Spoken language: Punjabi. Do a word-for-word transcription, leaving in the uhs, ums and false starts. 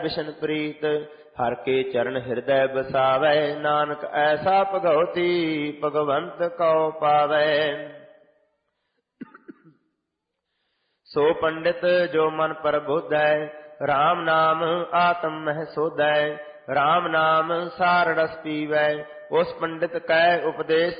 ਬਿਸ਼ਨ ਪ੍ਰੀਤ ਹਰ ਕੇ ਚਰਨ ਹਿਰਦੈ ਬਸਾਵੈ। ਨਾਨਕ ਐਸਾ ਭਗਉਤੀ ਭਗਵੰਤ ਕਉ ਪਾਵੈ। ਸੋ ਪੰਡਿਤ ਜੋ ਮਨ ਪ੍ਰਬੋਧੈ RAM ਨਾਮ ਆਤਮ ਮਹਿ ਸੋਧੈ। RAM ਨਾਮ ਸਾਰ ਰਸ ਪੀਵੈ। ਉਸ ਪੰਡਿਤ ਕੈ ਉਪਦੇਸ਼